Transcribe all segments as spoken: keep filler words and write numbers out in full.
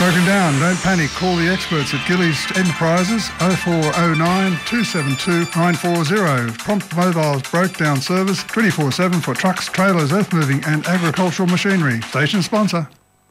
Broken down, don't panic. Call the experts at Gillies Enterprises oh four oh nine, two seven two, nine four zero. Prompt Mobile's broke down service twenty-four seven for trucks, trailers, earth moving and agricultural machinery. Station sponsor.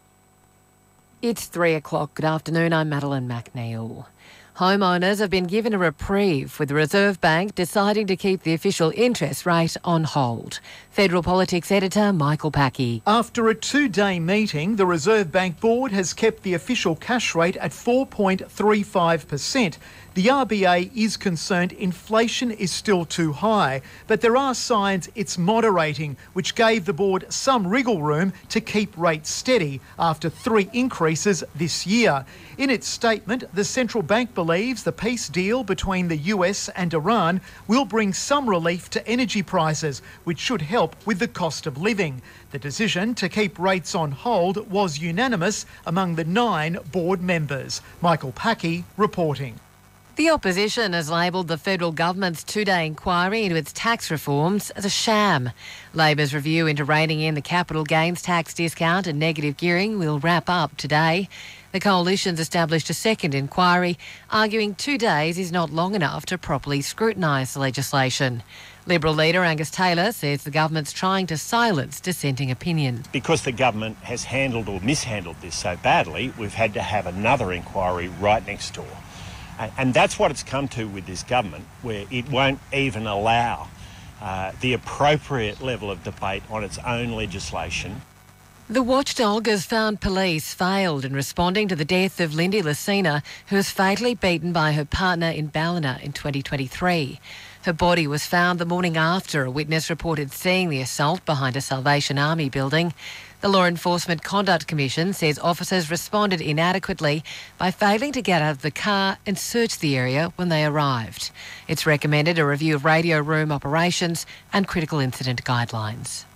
It's three o'clock. Good afternoon. I'm Madeline McNeil. Homeowners have been given a reprieve with the Reserve Bank deciding to keep the official interest rate on hold. Federal Politics Editor Michael Packey. After a two-day meeting, the Reserve Bank Board has kept the official cash rate at four point three five percent. The R B A is concerned inflation is still too high, but there are signs it's moderating, which gave the board some wriggle room to keep rates steady after three increases this year. In its statement, the central bank believes the peace deal between the U S and Iran will bring some relief to energy prices, which should help with the cost of living. The decision to keep rates on hold was unanimous among the nine board members. Michael Packey reporting. The opposition has labelled the federal government's two-day inquiry into its tax reforms as a sham. Labor's review into reining in the capital gains tax discount and negative gearing will wrap up today. The coalition's established a second inquiry, arguing two days is not long enough to properly scrutinise the legislation. Liberal leader Angus Taylor says the government's trying to silence dissenting opinion. Because the government has handled or mishandled this so badly, we've had to have another inquiry right next door. And that's what it's come to with this government, where it won't even allow uh, the appropriate level of debate on its own legislation. The watchdog has found police failed in responding to the death of Lindy Lucena, who was fatally beaten by her partner in Ballina in twenty twenty-three. Her body was found the morning after a witness reported seeing the assault behind a Salvation Army building. The Law Enforcement Conduct Commission says officers responded inadequately by failing to get out of the car and search the area when they arrived. It's recommended a review of radio room operations and critical incident guidelines.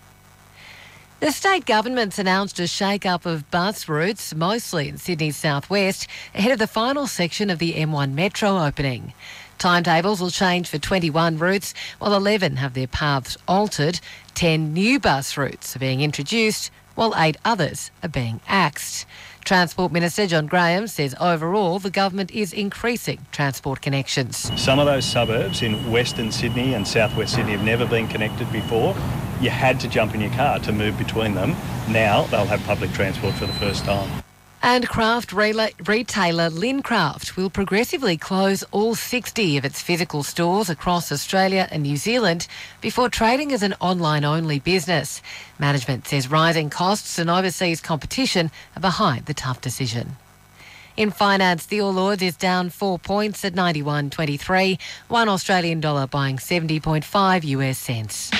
The state government's announced a shake-up of bus routes, mostly in Sydney's southwest, ahead of the final section of the M one Metro opening. Timetables will change for twenty-one routes, while eleven have their paths altered. ten new bus routes are being introduced, while eight others are being axed. Transport Minister John Graham says overall the government is increasing transport connections. Some of those suburbs in Western Sydney and Southwest Sydney have never been connected before. You had to jump in your car to move between them. Now they'll have public transport for the first time. And craft rela- retailer Lincraft will progressively close all sixty of its physical stores across Australia and New Zealand before trading as an online-only business. Management says rising costs and overseas competition are behind the tough decision. In finance, the All Ords is down four points at ninety-one twenty-three, one Australian dollar buying seventy point five US cents.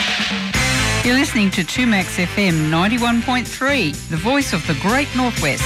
You're listening to two Max F M ninety-one point three, the voice of the Great Northwest.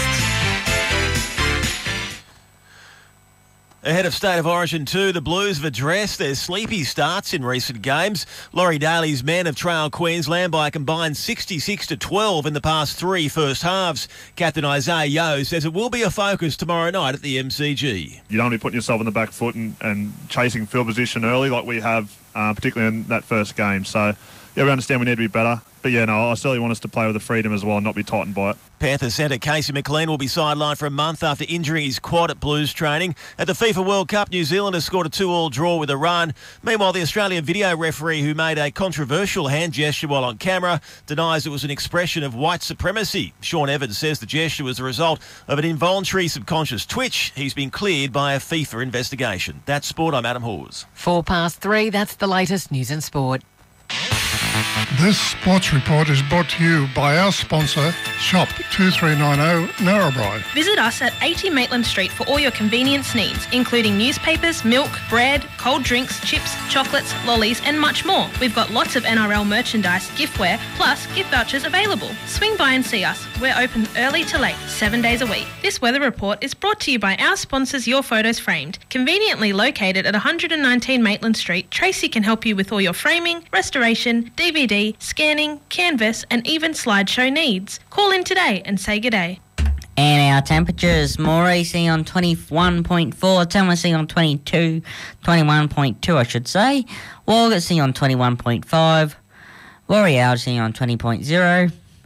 Ahead of State of Origin two, the Blues have addressed their sleepy starts in recent games. Laurie Daly's men have trailed Queensland by a combined sixty-six to twelve in the past three first halves. Captain Isaiah Yeo says it will be a focus tomorrow night at the M C G. You don't want to be putting yourself on the back foot and, and chasing field position early like we have, uh, particularly in that first game. So, yeah, we understand we need to be better. But, yeah, no, I certainly want us to play with the freedom as well and not be tightened by it. Panthers centre Casey McLean will be sidelined for a month after injuring his quad at Blues training. At the FIFA World Cup, New Zealand has scored a two-all draw with Iran. Meanwhile, the Australian video referee who made a controversial hand gesture while on camera denies it was an expression of white supremacy. Sean Evans says the gesture was the result of an involuntary subconscious twitch. He's been cleared by a FIFA investigation. That's Sport. I'm Adam Hawes. Four past three, that's the latest news and sport. This sports report is brought to you by our sponsor, Shop two three nine zero Narrabri. Visit us at eighty Maitland Street for all your convenience needs, including newspapers, milk, bread, cold drinks, chips, chocolates, lollies and much more. We've got lots of N R L merchandise, giftware, plus gift vouchers available. Swing by and see us. We're open early to late, seven days a week. This weather report is brought to you by our sponsors, Your Photos Framed. Conveniently located at one hundred nineteen Maitland Street, Tracy can help you with all your framing, restoration, D V D, scanning, canvas and even slideshow needs. Call in today and say g'day. And our temperatures, Morrissey on twenty-one point four, Tennessee on twenty-two, twenty-one point two I should say, Walgett on twenty-one point five, Warrior on twenty point zero,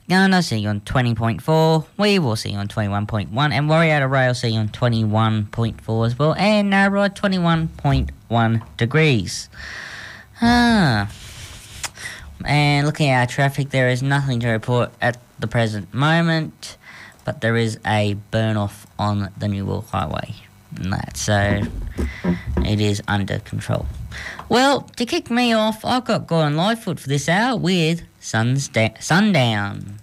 Gunner see you on twenty point four. We will see you on twenty-one point one. And Warrior Rail see you on twenty-one point four as well. And Narrabri twenty-one point one degrees. Ah. And looking at our traffic, there is nothing to report at the present moment. But there is a burn-off on the New World Highway. And that, so it is under control. Well, to kick me off, I've got Gordon Lightfoot for this hour with Suns da- Sundown.